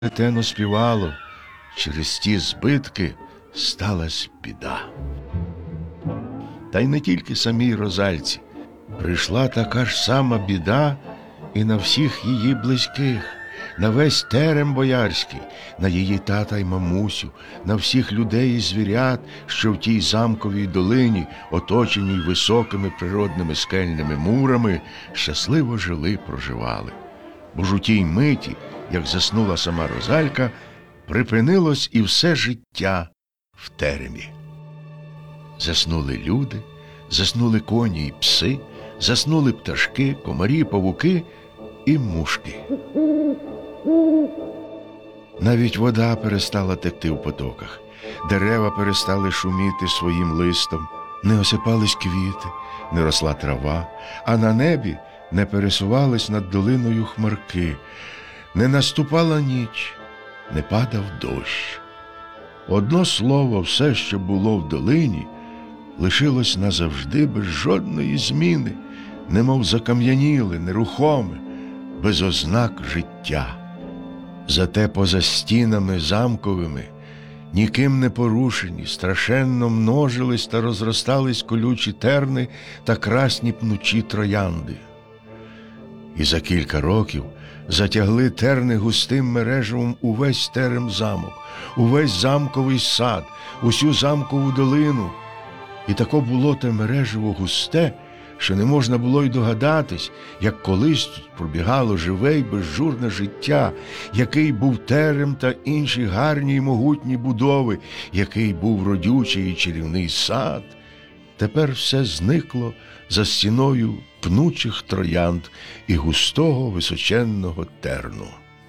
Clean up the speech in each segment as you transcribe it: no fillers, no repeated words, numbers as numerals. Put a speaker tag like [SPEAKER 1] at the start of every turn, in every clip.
[SPEAKER 1] Тено співало, через ті збитки сталась біда. Та й не тільки самій Розальці. Прийшла така ж сама біда і на всіх її близьких, на весь терем боярський, на її тата й мамусю, на всіх людей і звірят, що в тій замковій долині, оточеній високими природними скельними мурами, щасливо жили-проживали. Бо ж у тій миті, як заснула сама Розалька, припинилось і все життя в теремі. Заснули люди, заснули коні й пси, заснули пташки, комарі, павуки і мушки. Навіть вода перестала текти в потоках, дерева перестали шуміти своїм листом, не осипались квіти, не росла трава, а на небі не пересувались над долиною хмарки, не наступала ніч, не падав дощ. Одно слово, все, що було в долині, лишилось назавжди без жодної зміни, немов закам'яніле, нерухоме, без ознак життя. Зате поза стінами замковими, ніким не порушені, страшенно множились та розростались колючі терни та красні пнучі троянди. І за кілька років затягли терни густим мережевом увесь терем замок, увесь замковий сад, усю замкову долину. І тако було те мережево густе, що не можна було й догадатись, як колись тут пробігало живе й безжурне життя, який був терем та інші гарні й могутні будови, який був родючий і чарівний сад. Тепер все зникло за стіною пнучих троянд і густого височенного терну.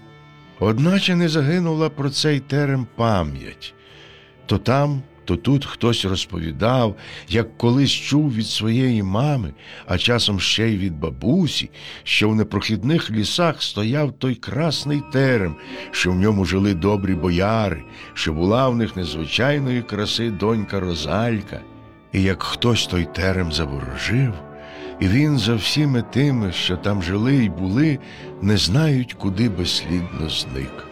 [SPEAKER 1] Одначе не загинула про цей терем пам'ять. То там, то тут хтось розповідав, як колись чув від своєї мами, а часом ще й від бабусі, що в непрохідних лісах стояв той красний терем, що в ньому жили добрі бояри, що була в них незвичайної краси донька Розалька. І як хтось той терем заворожив, і він за всіми тими, що там жили й були, не знають, куди безслідно зник.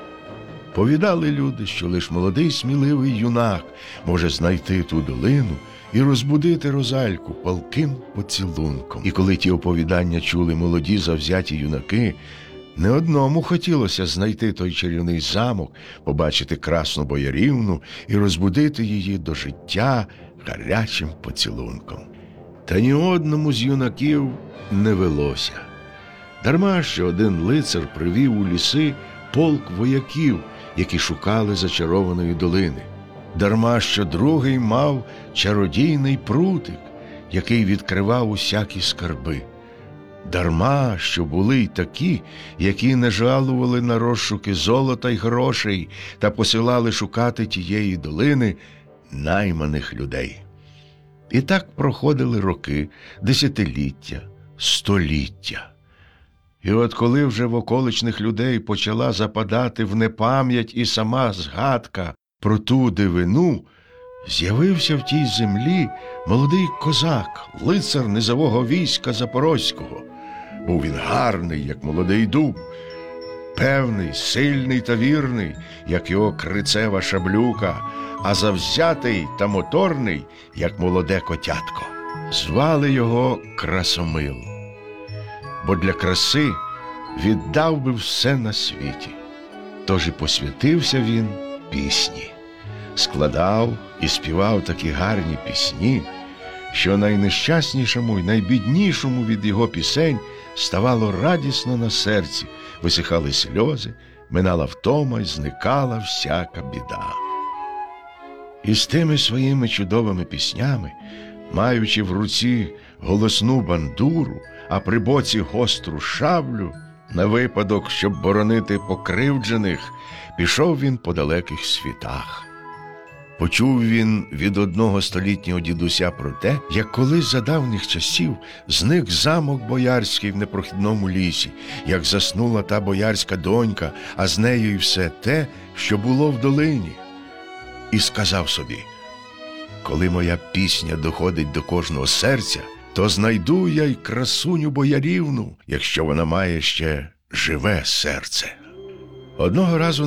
[SPEAKER 1] Повідали люди, що лиш молодий сміливий юнак може знайти ту долину і розбудити Розальку палким поцілунком. І коли ті оповідання чули молоді завзяті юнаки, не одному хотілося знайти той чарівний замок, побачити красну боярівну і розбудити її до життя гарячим поцілунком. Та ні одному з юнаків не велося. Дарма, що один лицар привів у ліси полк вояків, які шукали зачарованої долини. Дарма, що другий мав чародійний прутик, який відкривав усякі скарби. Дарма, що були й такі, які не жалували на розшуки золота й грошей та посилали шукати тієї долини найманих людей. І так проходили роки, десятиліття, століття. І от коли вже в околичних людей почала западати в непам'ять і сама згадка про ту дивину, з'явився в тій землі молодий козак, лицар низового війська Запорозького. Був він гарний, як молодий дуб, певний, сильний та вірний, як його крицева шаблюка, а завзятий та моторний, як молоде котятко. Звали його Красомил, бо для краси віддав би все на світі. Тож і посвятився він пісні. Складав і співав такі гарні пісні, що найнещаснішому й найбіднішому від його пісень ставало радісно на серці, висихали сльози, минала втома й зникала всяка біда. І з тими своїми чудовими піснями, маючи в руці голосну бандуру, а при боці гостру шаблю, на випадок, щоб боронити покривджених, пішов він по далеких світах. Почув він від одного столітнього дідуся про те, як колись за давніх часів зник замок боярський в непрохідному лісі, як заснула та боярська донька, а з нею й все те, що було в долині. І сказав собі: коли моя пісня доходить до кожного серця, то знайду я й красуню боярівну, якщо вона має ще живе серце. Одного разу